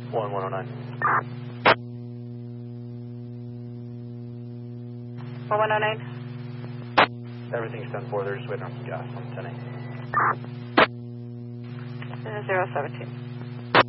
1109. 1109. Everything's done for. They're just waiting on some gas on 10A. 017.